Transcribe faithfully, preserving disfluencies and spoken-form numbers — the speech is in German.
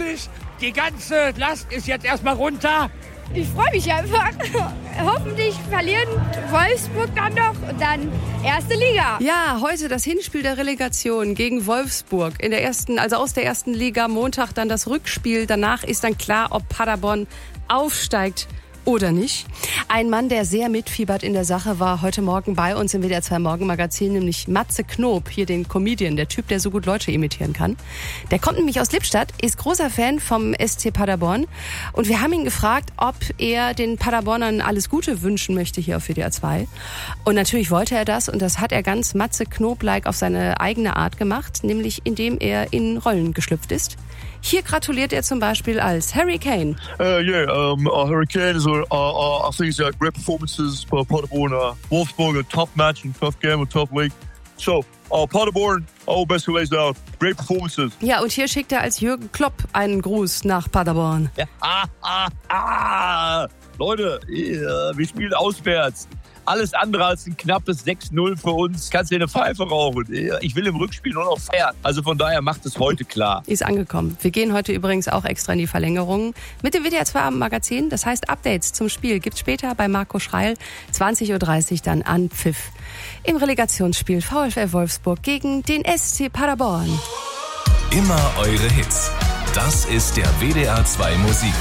ehrlich, die ganze Last ist jetzt erstmal runter. Ich freue mich einfach. Hoffentlich verlieren Wolfsburg dann noch und dann erste Liga. Ja, heute das Hinspiel der Relegation gegen Wolfsburg in der ersten, also aus der ersten Liga. Montag dann das Rückspiel. Danach ist dann klar, ob Paderborn aufsteigt oder nicht. Ein Mann, der sehr mitfiebert in der Sache, war heute Morgen bei uns im W D R zwei Morgenmagazin, nämlich Matze Knob, hier den Comedian, der Typ, der so gut Leute imitieren kann. Der kommt nämlich aus Lippstadt, ist großer Fan vom S C Paderborn und wir haben ihn gefragt, ob er den Paderbornern alles Gute wünschen möchte hier auf W D R zwei. Und natürlich wollte er das und das hat er ganz Matze Knob-like auf seine eigene Art gemacht, nämlich indem er in Rollen geschlüpft ist. Hier gratuliert er zum Beispiel als Harry Kane. Uh, yeah, um, uh, Harry Kane is, uh, uh, I think he's had great performances for Paderborn. Uh, Wolfsburg, a tough match and tough game, a tough league. So, uh, Paderborn, all best who lays down. Great performances. Ja, und hier schickt er als Jürgen Klopp einen Gruß nach Paderborn. Ja, ah, ah, ah. Leute, yeah, wir spielen auswärts. Alles andere als ein knappes sechs null für uns. Kannst dir eine Pfeife rauchen. Ich will im Rückspiel nur noch feiern. Also von daher macht es heute klar. Ist angekommen. Wir gehen heute übrigens auch extra in die Verlängerung mit dem W D R zwei Abendmagazin. Das heißt, Updates zum Spiel gibt's später bei Marco Schreil. zwanzig Uhr dreißig dann an Pfiff. Im Relegationsspiel VfL Wolfsburg gegen den S C Paderborn. Immer eure Hits. Das ist der W D R zwei Musik.